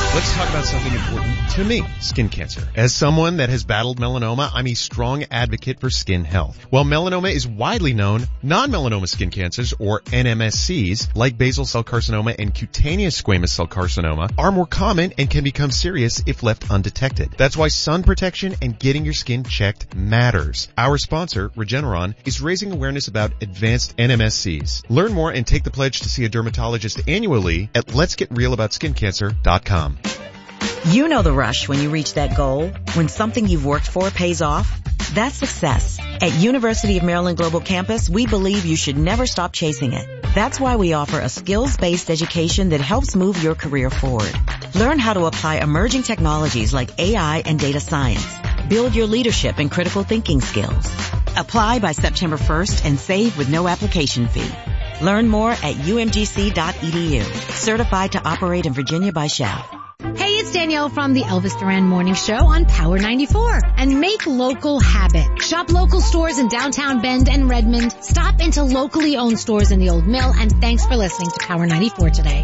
Let's talk about something important to me, skin cancer. As someone that has battled melanoma, I'm a strong advocate for skin health. While melanoma is widely known, non-melanoma skin cancers, or NMSCs, like basal cell carcinoma and cutaneous squamous cell carcinoma, are more common and can become serious if left undetected. That's why sun protection and getting your skin checked matters. Our sponsor, Regeneron, is raising awareness about advanced NMSCs. Learn more and take the pledge to see a dermatologist annually at letsgetrealaboutSkinCancer.com. You know the rush when you reach that goal, when something you've worked for pays off. That's success. At University of Maryland Global Campus, we believe you should never stop chasing it. That's why we offer a skills-based education that helps move your career forward. Learn how to apply emerging technologies like AI and data science. Build your leadership and critical thinking skills. Apply by September 1st and save with no application fee. Learn more at umgc.edu. Certified to operate in Virginia by Shell. Hey, it's Danielle from the Elvis Duran Morning Show on Power 94. And make local habit. Shop local stores in downtown Bend and Redmond. Stop into locally owned stores in the Old Mill. And thanks for listening to Power 94 today.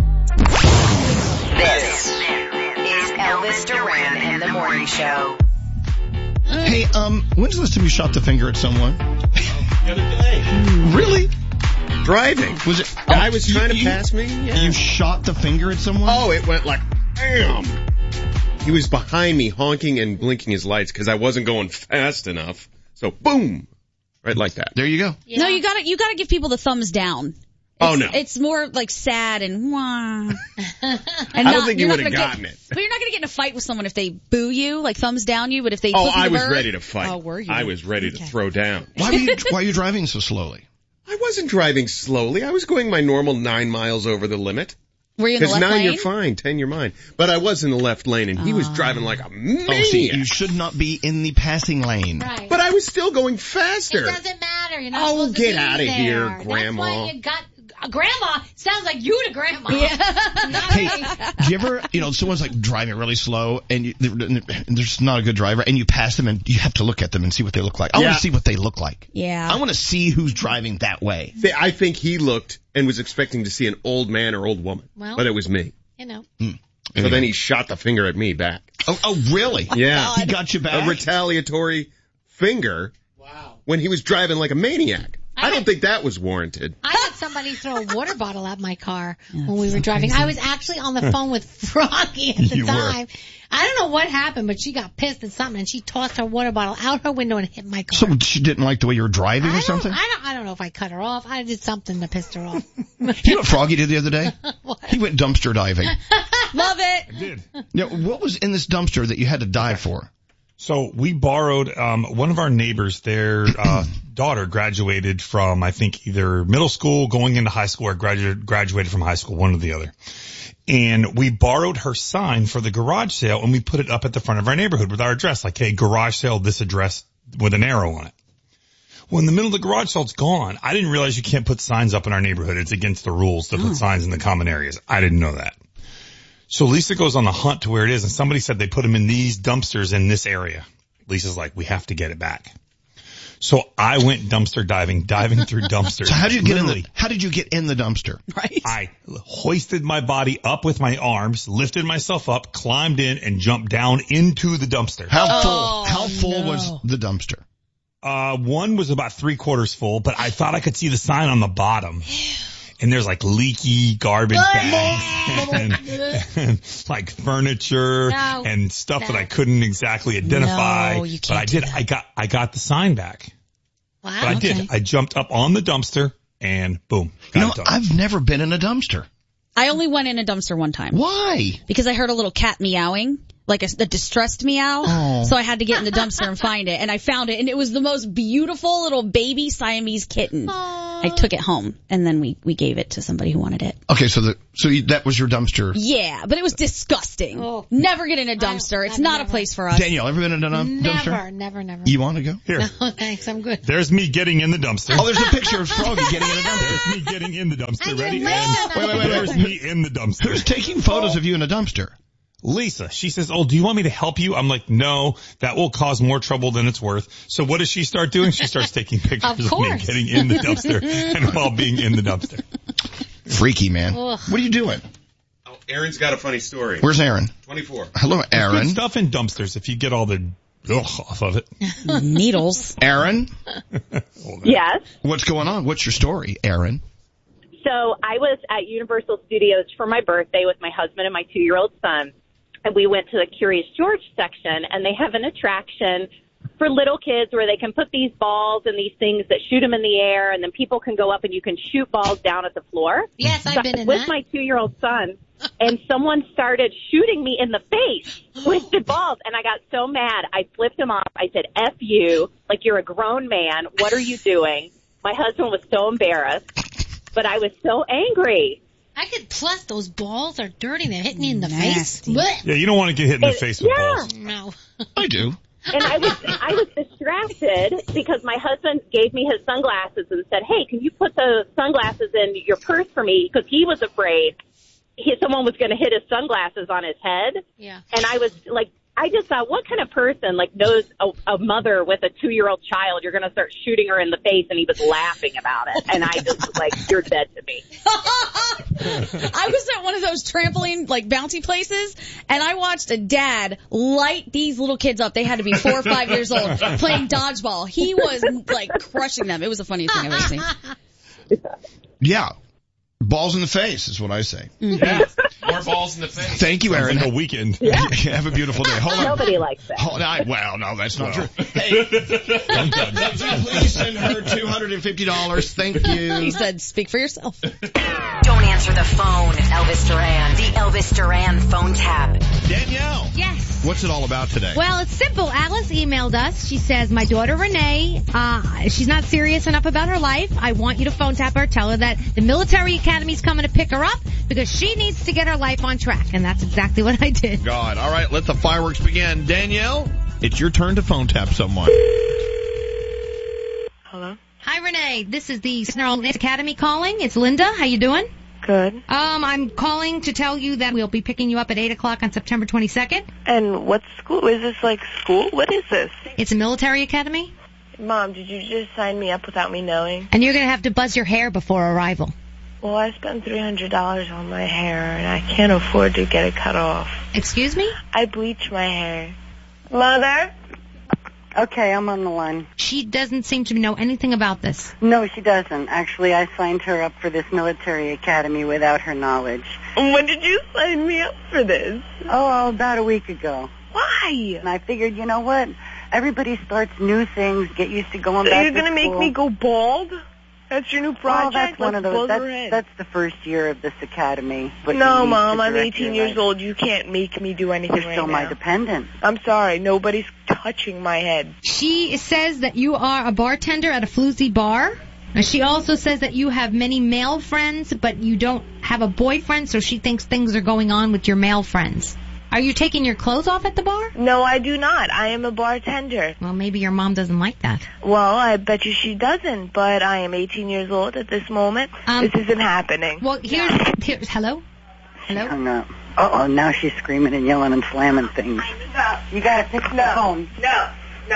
This is Elvis Duran and the Morning Show. Hey, when's the last time you shot the finger at someone? The other day. Really? Driving. Was it? Guy was trying to pass me? Yeah. You shot the finger at someone? Oh, it went like, bam! He was behind me honking and blinking his lights because I wasn't going fast enough. So, boom! Right like that. There you go. Yeah. No, you gotta give people the thumbs down. It's more like sad and wah. And I don't think you would have gotten it. But you're not going to get in a fight with someone if they boo you, like thumbs down you, but if they I was ready to fight. Oh, were you? I was ready to throw down. Why are you driving so slowly? I wasn't driving slowly. I was going my normal 9 miles over the limit. Were you in the left lane? Because 9 you're fine, 10 you're mine. But I was in the left lane and he was driving like a maniac. Oh, see, you should not be in the passing lane. Right. But I was still going faster. It doesn't matter. You're not supposed to get be out of there. here, Grandma. That's why you got... Grandma sounds like you to Grandma. Yeah. Hey, do you ever, someone's like driving really slow and there's not a good driver and you pass them and you have to look at them and see what they look like. I want to see what they look like. Yeah. I want to see who's driving that way. I think he looked and was expecting to see an old man or old woman. Well, but it was me. So then he shot the finger at me back. Oh really? Yeah. He got you back? A retaliatory finger. Wow. When he was driving like a maniac. I don't think that was warranted. I had somebody throw a water bottle at my car when we were driving. Crazy. I was actually on the phone with Froggy at the time. I don't know what happened, but she got pissed at something and she tossed her water bottle out her window and hit my car. So she didn't like the way you were driving or something? I don't know if I cut her off. I did something that pissed her off. You know what Froggy did the other day? What? He went dumpster diving. Love it. I did. Now, what was in this dumpster that you had to dive for? So we borrowed, one of our neighbors, their, daughter graduated from, I think, either middle school, going into high school, or graduated from high school, one or the other. And we borrowed her sign for the garage sale and we put it up at the front of our neighborhood with our address, like, hey, garage sale, this address with an arrow on it. Well, in the middle of the garage sale, it's gone. I didn't realize you can't put signs up in our neighborhood. It's against the rules to put signs in the common areas. I didn't know that. So Lisa goes on the hunt to where it is, and somebody said they put them in these dumpsters in this area. Lisa's like, we have to get it back. So I went dumpster diving through dumpsters. So how did you get in the dumpster? Right. I hoisted my body up with my arms, lifted myself up, climbed in, and jumped down into the dumpster. How full was the dumpster? One was about 3/4 full, but I thought I could see the sign on the bottom. And there's like leaky garbage bags and like furniture and stuff that I couldn't exactly identify. No, you can't. But I got the sign back. Wow. But I did. I jumped up on the dumpster and boom. I've never been in a dumpster. I only went in a dumpster one time. Why? Because I heard a little cat meowing. Like a distressed meow. Oh. So I had to get in the dumpster and find it. And I found it. And it was the most beautiful little baby Siamese kitten. Aww. I took it home. And then we gave it to somebody who wanted it. Okay, so that was your dumpster. Yeah, but it was disgusting. Oh. Never get in a dumpster. It's not a place for us. Danielle, ever been in a dumpster? Never. You want to go? Here. No, thanks. I'm good. There's me getting in the dumpster. Oh, there's a picture of Froggy getting in a dumpster. There's me getting in the dumpster. Ready? Wait. There's me in the dumpster. Who's taking photos of you in a dumpster? Lisa, she says, oh, do you want me to help you? I'm like, no, that will cause more trouble than it's worth. So what does she start doing? She starts taking pictures of me getting in the dumpster and while being in the dumpster. Freaky, man. Ugh. What are you doing? Aaron's got a funny story. Where's Aaron? 24. Hello, Aaron. Good stuff in dumpsters if you get all the off of it. Needles. Aaron? Yes. What's going on? What's your story, Aaron? So I was at Universal Studios for my birthday with my husband and my 2-year-old son, and we went to the Curious George section, and they have an attraction for little kids where they can put these balls and these things that shoot them in the air, and then people can go up and you can shoot balls down at the floor. Yes, I've been in with that. my 2-year-old son, and someone started shooting me in the face with the balls, and I got so mad. I flipped him off. I said, F you, like you're a grown man. What are you doing? My husband was so embarrassed, but I was so angry. Plus those balls are dirty. They're hitting me in the Nasty. face. Yeah, you don't want to get hit in the face with balls. No. I do. And I was distracted because my husband gave me his sunglasses and said, hey, can you put the sunglasses in your purse for me? Because he was afraid someone was going to hit his sunglasses on his head. Yeah. And I was like, I just thought, what kind of person knows a mother with a 2-year-old child? You're going to start shooting her in the face, and he was laughing about it. And I just was like, you're dead to me. I was at one of those trampoline, bouncy places, and I watched a dad light these little kids up. They had to be 4 or 5 years old, playing dodgeball. He was, crushing them. It was the funniest thing I've ever seen. Yeah. Balls in the face is what I say. Mm-hmm. Yeah. More balls in the face. Thank you, Aaron. Like a weekend. Yeah. Have a beautiful day. Hold on. Nobody likes that. Well, no, that's not true. Hey, please send her $250. Thank you. He said, speak for yourself. Don't answer the phone. Elvis Duran. The Elvis Duran phone tap. Danielle. Yes. What's it all about today? Well, it's simple. Alice emailed us. She says, my daughter Renee, she's not serious enough about her life. I want you to phone tap her. Tell her that the military academy's coming to pick her up because she needs to get her life on track. And that's exactly what I did. God. All right, let the fireworks begin. Danielle, it's your turn to phone tap someone. Hello? Hi, Renee. This is the Snarl Academy calling. It's Linda. How you doing? Good. I'm calling to tell you that we'll be picking you up at 8 o'clock on September 22nd. And what school? Is this school? What is this? It's a military academy. Mom, did you just sign me up without me knowing? And you're going to have to buzz your hair before arrival. Well, I spent $300 on my hair, and I can't afford to get it cut off. Excuse me? I bleach my hair. Mother? Okay, I'm on the line. She doesn't seem to know anything about this. No, she doesn't. Actually, I signed her up for this military academy without her knowledge. When did you sign me up for this? Oh, about a week ago. Why? And I figured, you know what? Everybody starts new things, get used to going back to school. So you're going to make me go bald? That's your new project? Oh, that's one of those. That's the first year of this academy. No, Mom, I'm 18 years old. You can't make me do anything right now. You're still my dependent. I'm sorry. Nobody's touching my head. She says that you are a bartender at a floozy bar. And she also says that you have many male friends, but you don't have a boyfriend, so she thinks things are going on with your male friends. Are you taking your clothes off at the bar? No, I do not. I am a bartender. Well, maybe your mom doesn't like that. Well, I bet you she doesn't, but I am 18 years old at this moment. This isn't happening. Well, here's hello? Hello? She hung up. Uh-oh, now she's screaming and yelling and slamming things. You gotta pick up the phone. No.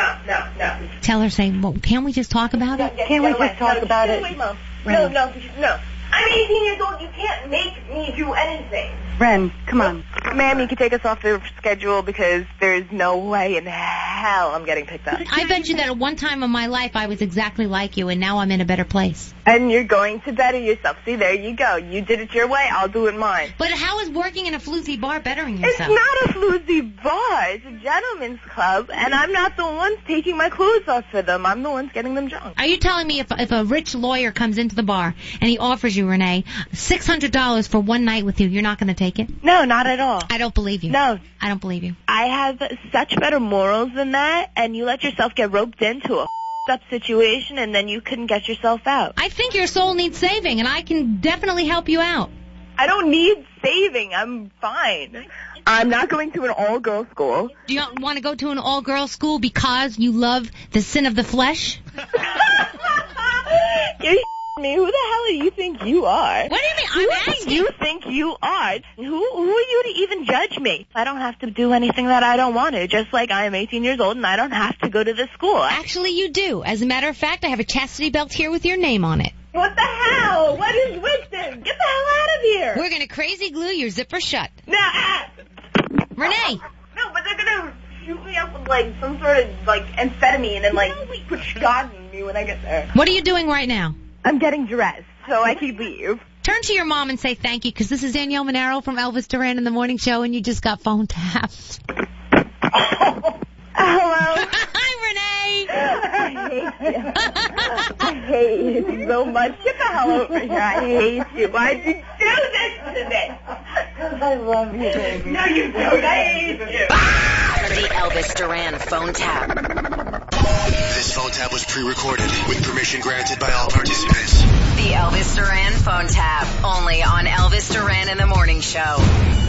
Tell her, well, can't we just talk about it? Can't we just talk about it? Wait, Mom. No. I'm 18 years old. You can't make me do anything. Ren, come on. Ma'am, you can take us off the schedule because there's no way in hell I'm getting picked up. I bet you that at one time in my life I was exactly like you, and now I'm in a better place. And you're going to better yourself. See, there you go. You did it your way. I'll do it mine. But how is working in a floozy bar bettering yourself? It's not a floozy bar. It's a gentleman's club, and I'm not the one taking my clothes off for them. I'm the one getting them drunk. Are you telling me if a rich lawyer comes into the bar and he offers you, Renee, $600 for one night with you, you're not going to take it? No, not at all. I don't believe you. No. I don't believe you. I have such better morals than that, and you let yourself get roped into a up situation, and then you couldn't get yourself out. I think your soul needs saving, and I can definitely help you out. I don't need saving. I'm fine. I'm not going to an all-girls school. Do you want to go to an all-girls school because you love the sin of the flesh? You're me. Who the hell do you think you are? What do you mean? I'm asking. Who do you think you are? Who are you to even judge me? I don't have to do anything that I don't want to, just like I am 18 years old and I don't have to go to this school. Actually, you do. As a matter of fact, I have a chastity belt here with your name on it. What the hell? What is with this? Get the hell out of here. We're going to crazy glue your zipper shut. Nah. Renee. No, but they're going to shoot me up with, like, some sort of, like, amphetamine and, like, put shot in me when I get there. What are you doing right now? I'm getting dressed so I can leave. Turn to your mom and say thank you, because this is Danielle Monaro from Elvis Duran in the Morning Show, and you just got phone tapped. Hello? Hi, Renee. I hate you so much. Get the hell over here. I hate you. Why'd you do this to me? I love you, baby. No, you don't. I hate you. The Elvis Duran phone tap. This phone tap was pre-recorded with permission granted by all participants. The Elvis Duran phone tap. Only on Elvis Duran in the Morning Show.